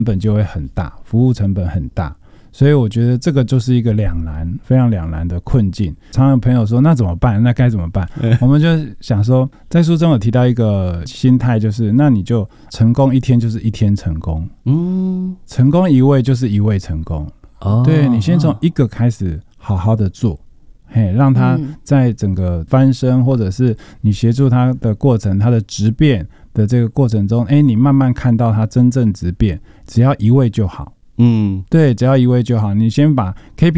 本就会很大，服务成本很大，所以我觉得这个就是一个非常两难的困境。常常有朋友说那怎么办，那该怎么办？我们就想说，在书中有提到一个心态，就是那你就成功一天就是一天成功，成功一位就是一位成功。对，你先从一个开始好好的做，让他在整个翻身，或者是你协助他的过程，他的质变的这个过程中，你慢慢看到他真正质变，只要一位就好。对，只要一位就好。你先把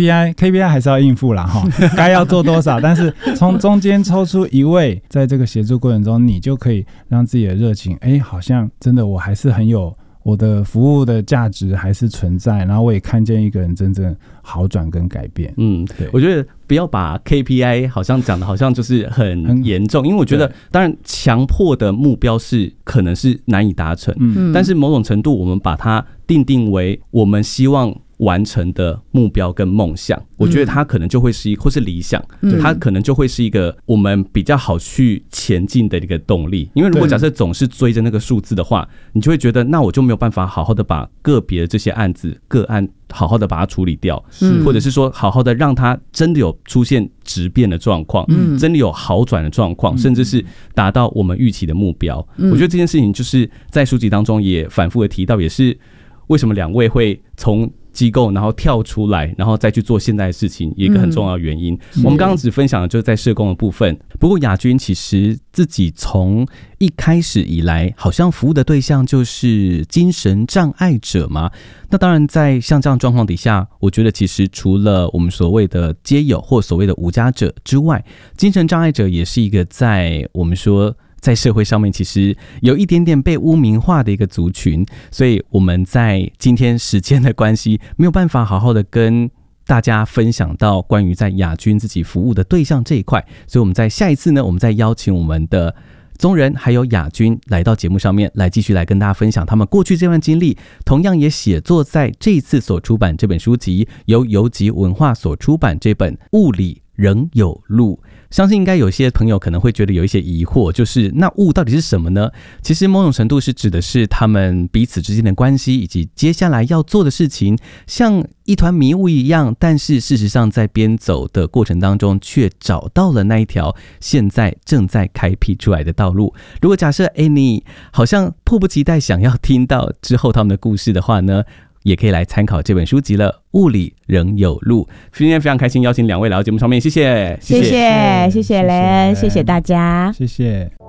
KPI 还是要应付啦，该要做多少，但是从中间抽出一位，在这个协助过程中，你就可以让自己的热情，好像真的我还是很有我的服务的价值还是存在，然后我也看见一个人真正好转跟改变。对， 我觉得不要把 KPI 好像讲的好像就是很严重，因为我觉得当然强迫的目标是可能是难以达成，但是某种程度我们把它定为我们希望完成的目标跟梦想，我觉得它可能就会是或是理想，它可能就会是一个我们比较好去前进的一个动力。因为如果假设总是追着那个数字的话，你就会觉得那我就没有办法好好的把个别的这些个案好好的把它处理掉，或者是说好好的让它真的有出现质变的状况，真的有好转的状况，甚至是达到我们预期的目标。我觉得这件事情就是在书籍当中也反复的提到，也是为什么两位会从机构然后跳出来，然后再去做现在的事情，一个很重要的原因。我们刚刚只分享的就是在社工的部分，不过雅君其实自己从一开始以来好像服务的对象就是精神障碍者嘛。那当然在像这样的状况底下，我觉得其实除了我们所谓的街友或所谓的无家者之外，精神障碍者也是一个在我们说在社会上面其实有一点点被污名化的一个族群，所以我们在今天时间的关系没有办法好好的跟大家分享到关于在雅君自己服务的对象这一块，所以我们在下一次呢，我们再邀请我们的宗仁还有雅君来到节目上面来继续来跟大家分享他们过去这段经历，同样也写作在这一次所出版这本书籍，由游集文化所出版这本《雾里仍有路》。相信应该有些朋友可能会觉得有一些疑惑，就是那雾到底是什么呢？其实某种程度是指的是他们彼此之间的关系，以及接下来要做的事情，像一团迷雾一样，但是事实上在边走的过程当中却找到了那一条现在正在开辟出来的道路。如果假设你好像迫不及待想要听到之后他们的故事的话呢，也可以来参考这本书籍了，雾里仍有路。今天非常开心邀请两位来到节目上面，谢谢雷恩，谢谢大家， 谢谢。